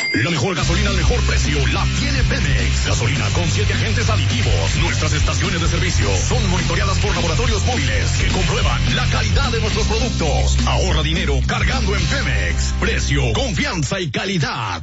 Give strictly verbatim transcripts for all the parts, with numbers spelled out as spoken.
La mejor gasolina al mejor precio la tiene Pemex. Gasolina con siete agentes aditivos. Nuestras estaciones de servicio son monitoreadas por laboratorios móviles que comprueban la calidad de nuestros productos. Ahorra dinero cargando en Pemex. Precio, confianza y calidad.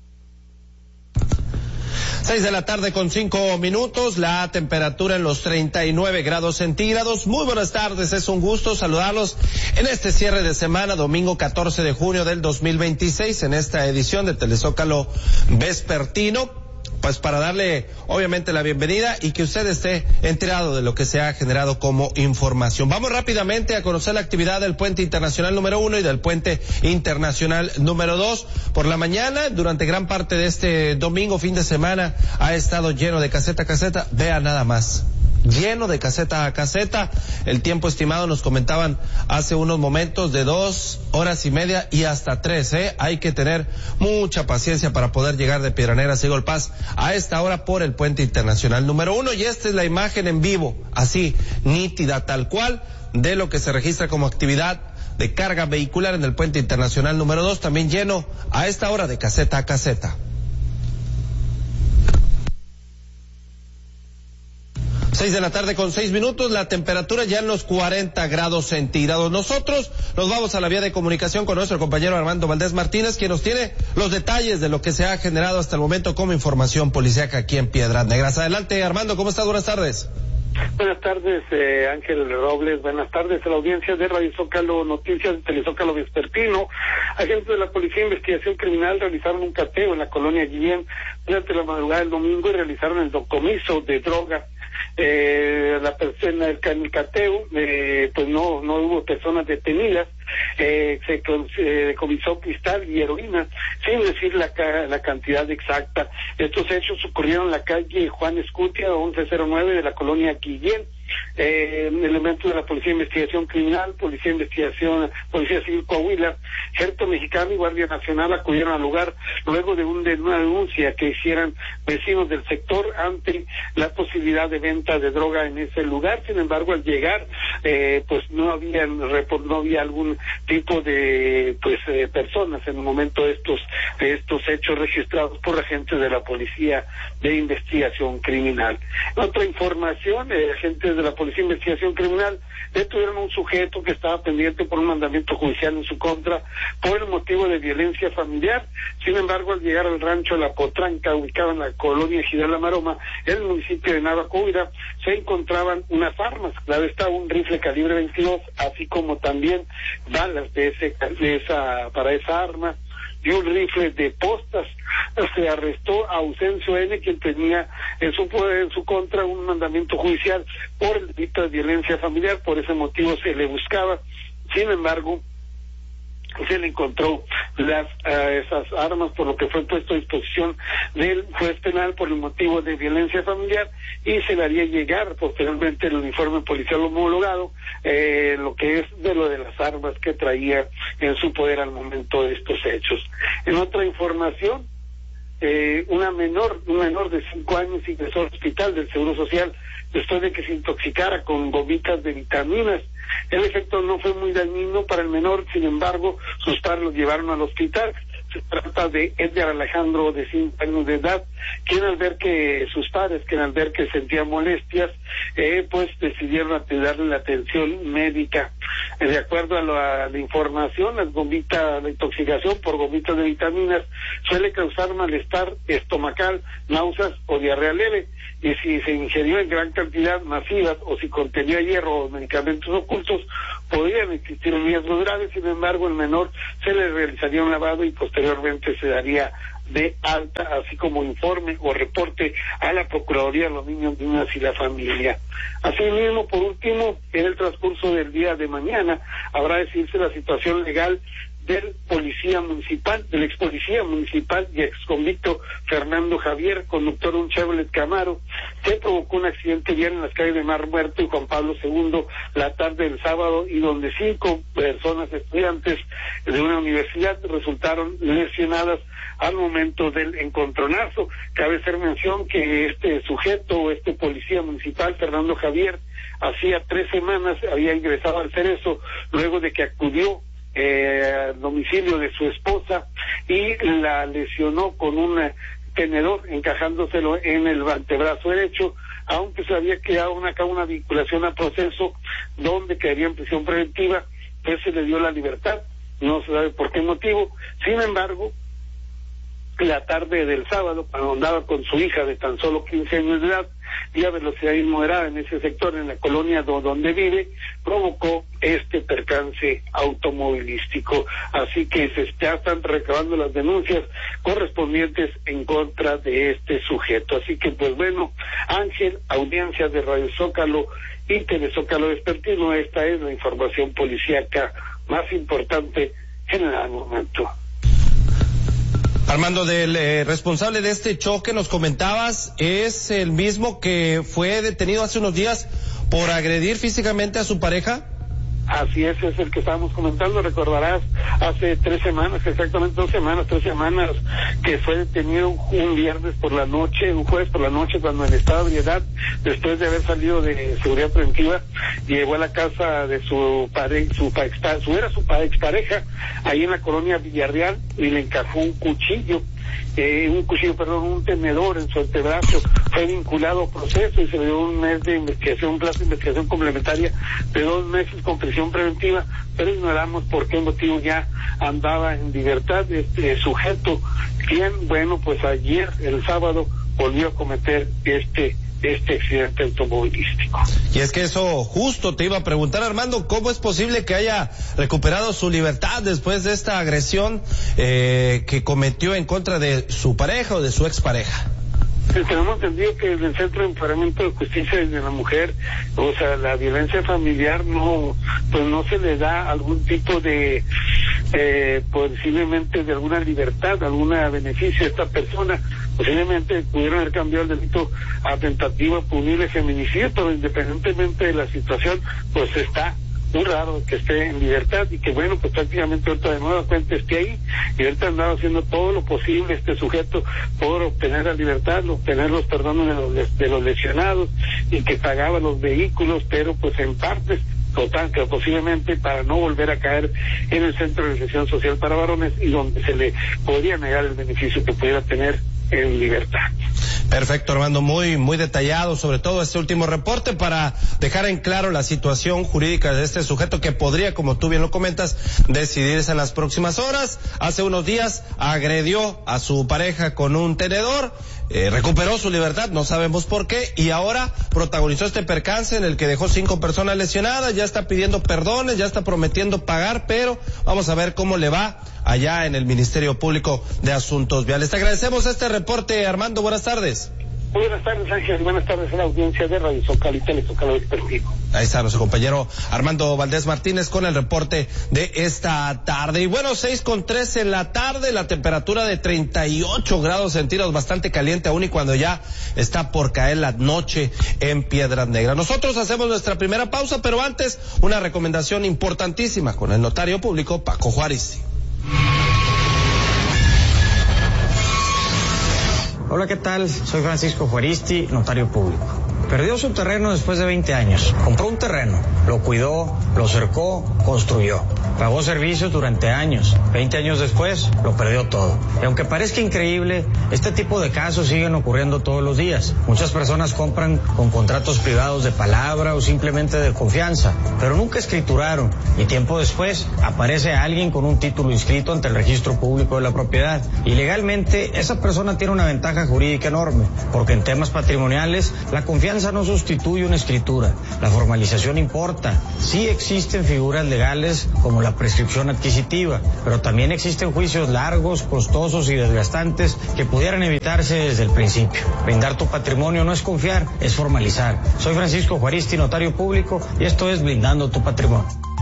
Seis de la tarde con cinco minutos, la temperatura en los treinta y nueve grados centígrados. Muy buenas tardes, es un gusto saludarlos en este cierre de semana, domingo catorce de junio del dos mil veintiséis, en esta edición de Telezócalo Vespertino. Pues para darle obviamente la bienvenida y que usted esté enterado de lo que se ha generado como información. Vamos rápidamente a conocer la actividad del Puente Internacional número uno y del Puente Internacional número dos. Por la mañana, durante gran parte de este domingo, fin de semana, ha estado lleno de caseta a caseta. Vea nada más. Lleno de caseta a caseta. El tiempo estimado nos comentaban hace unos momentos de dos horas y media y hasta tres, ¿eh? Hay que tener mucha paciencia para poder llegar de Piedraneras y Golpaz a esta hora por el Puente Internacional número uno, y esta es la imagen en vivo, así, nítida, tal cual, de lo que se registra como actividad de carga vehicular en el Puente Internacional número dos, también lleno a esta hora de caseta a caseta. Seis de la tarde con seis minutos, la temperatura ya en los cuarenta grados centígrados. Nosotros nos vamos a la vía de comunicación con nuestro compañero Armando Valdés Martínez, quien nos tiene los detalles de lo que se ha generado hasta el momento como información policíaca aquí en Piedras Negras. Adelante, Armando, ¿cómo estás? Buenas tardes. Buenas tardes, eh, Ángel Robles. Buenas tardes a la audiencia de Radio Zócalo Noticias, de Telezócalo Vespertino. Agentes de la Policía de Investigación Criminal realizaron un cateo en la colonia Guillén durante la madrugada del domingo y realizaron el decomiso de droga. Eh, la persona, el, el cateo, eh, pues no no hubo personas detenidas. Eh, se eh, decomisó cristal y heroína, sin decir la, la cantidad exacta. Estos hechos ocurrieron en la calle Juan Escutia, once cero nueve de la colonia Guillén. Eh, elementos de la Policía de Investigación Criminal, Policía de Investigación, Policía Civil Coahuila, Ejército Mexicano y Guardia Nacional acudieron al lugar luego de, un, de una denuncia que hicieran vecinos del sector ante la posibilidad de venta de droga en ese lugar. Sin embargo, al llegar, eh, pues no había no había algún tipo de pues eh, personas en el momento de estos de estos hechos registrados por agentes de la Policía de Investigación Criminal. En otra información, eh, agentes de la Policía de Investigación Criminal detuvieron a un sujeto que estaba pendiente por un mandamiento judicial en su contra por el motivo de violencia familiar. Sin embargo, al llegar al rancho La Potranca, ubicado en la colonia Ejidal La Maroma, en el municipio de Nava Coahuila, se encontraban unas armas. Claro está, un rifle calibre veintidós, así como también balas de ese de esa para esa arma y un rifle de postas. Se arrestó a Ausencio N., quien tenía en su en su contra un mandamiento judicial por el delito de violencia familiar. Por ese motivo se le buscaba. Sin embargo, se le encontró las uh, esas armas, por lo que fue puesto a disposición del juez penal por el motivo de violencia familiar, y se le haría llegar posteriormente el uniforme policial homologado, eh, lo que es de lo de las armas que traía en su poder al momento de estos hechos. En otra información, eh, una menor, un menor de cinco años ingresó al hospital del Seguro Social después de que se intoxicara con gomitas de vitaminas. El efecto no fue muy dañino para el menor, sin embargo, sus padres lo llevaron al hospital. Se trata de Edgar Alejandro, de cinco años de edad, quien al ver que sus padres, quien al ver que sentía molestias, eh, pues decidieron darle la atención médica. Eh, de acuerdo a la, a la información, las gomitas, la intoxicación por gomitas de vitaminas suele causar malestar estomacal, náuseas o diarrea leve, y si se ingirió en gran cantidad, masivas, o si contenía hierro o medicamentos ocultos, podrían existir riesgos graves. Sin embargo, el menor se le realizaría un lavado y posteriormente se daría de alta, así como informe o reporte a la Procuraduría de los Niños, Niñas y la Familia. Asimismo, por último, en el transcurso del día de mañana habrá de decidirse la situación legal del policía municipal, del ex policía municipal y ex convicto Fernando Javier, conductor de un Chevrolet Camaro, que provocó un accidente vial en las calles de Mar Muerto y Juan Pablo segundo la tarde del sábado, y donde cinco personas estudiantes de una universidad resultaron lesionadas al momento del encontronazo. Cabe hacer mención que este sujeto, este policía municipal, Fernando Javier, hacía tres semanas había ingresado al Cerezo luego de que acudió Eh, al domicilio de su esposa y la lesionó con un tenedor, encajándoselo en el antebrazo derecho, aunque se había quedado una, una vinculación a proceso donde quedaría en prisión preventiva, pues se le dio la libertad, no se sabe por qué motivo. Sin embargo, la tarde del sábado, cuando andaba con su hija de tan solo quince años de edad y a velocidad inmoderada en ese sector, en la colonia do, donde vive, provocó este percance automovilístico. Así que se ya están recabando las denuncias correspondientes en contra de este sujeto. Así que, pues bueno, Ángel, audiencias de Radio Zócalo y Telezócalo Vespertino, esta es la información policíaca más importante en el momento. Armando, del eh, responsable de este choque, nos comentabas, es el mismo que fue detenido hace unos días por agredir físicamente a su pareja. Así es, es el que estábamos comentando, recordarás, hace tres semanas, exactamente dos semanas, tres semanas, que fue detenido un viernes por la noche, un jueves por la noche, cuando en estado de ebriedad, después de haber salido de seguridad preventiva, llegó a la casa de su pareja, su, su, su era su expareja, ahí en la colonia Villarreal, y le encajó un cuchillo. Eh, un cuchillo, perdón, un tenedor en su antebrazo, fue vinculado a proceso y se le dio un mes de investigación, un plazo de investigación complementaria de dos meses con prisión preventiva, pero ignoramos por qué motivo ya andaba en libertad este sujeto, quien, bueno, pues ayer, el sábado, volvió a cometer este este accidente automovilístico. Y es que eso justo te iba a preguntar, Armando, ¿cómo es posible que haya recuperado su libertad después de esta agresión eh, que cometió en contra de su pareja o de su expareja? Tenemos entendido que desde el Centro de Empoderamiento de Justicia de la Mujer, o sea, la violencia familiar no, pues no se le da algún tipo de, eh, posiblemente de alguna libertad, alguna beneficio a esta persona. Posiblemente pudieron haber cambiado el delito a tentativa punible feminicidio, pero independientemente de la situación, pues está muy raro que esté en libertad y que, bueno, pues prácticamente ahorita de nueva cuenta esté ahí, y ahorita andaba haciendo todo lo posible este sujeto por obtener la libertad, obtener los perdones de los, de los lesionados, y que pagaba los vehículos, pero pues en partes, total, que posiblemente para no volver a caer en el Centro de Reinserción Social para Varones, y donde se le podría negar el beneficio que pudiera tener en libertad. Perfecto, Armando, muy muy detallado, sobre todo este último reporte, para dejar en claro la situación jurídica de este sujeto que podría, como tú bien lo comentas, decidirse en las próximas horas. Hace unos días agredió a su pareja con un tenedor, eh, recuperó su libertad, no sabemos por qué, y ahora protagonizó este percance en el que dejó cinco personas lesionadas, ya está pidiendo perdones, ya está prometiendo pagar, pero vamos a ver cómo le va allá en el Ministerio Público de Asuntos Viales. Te agradecemos este reporte, Armando, buenas tardes. Buenas tardes, Ángel, buenas tardes a la audiencia de Radio Zócalo y Telezócalo Vespertino. Ahí está nuestro compañero Armando Valdés Martínez con el reporte de esta tarde. Y bueno, seis con tres en la tarde, la temperatura de treinta y ocho grados centígrados, bastante caliente aún y cuando ya está por caer la noche en Piedras Negras. Nosotros hacemos nuestra primera pausa, pero antes una recomendación importantísima con el notario público Paco Juaristi. Hola, ¿qué tal? Soy Francisco Juaristi, notario público. Perdió su terreno después de veinte años. Compró un terreno, lo cuidó, lo cercó, construyó. Pagó servicios durante años. veinte años después, lo perdió todo. Y aunque parezca increíble, este tipo de casos siguen ocurriendo todos los días. Muchas personas compran con contratos privados de palabra o simplemente de confianza, pero nunca escrituraron. Y tiempo después, aparece alguien con un título inscrito ante el registro público de la propiedad. Y legalmente, esa persona tiene una ventaja jurídica enorme, porque en temas patrimoniales, la confianza no sustituye una escritura. La formalización importa. Sí existen figuras legales como la prescripción adquisitiva, pero también existen juicios largos, costosos y desgastantes que pudieran evitarse desde el principio. Blindar tu patrimonio no es confiar, es formalizar. Soy Francisco Juaristi, notario público, y esto es Blindando tu Patrimonio.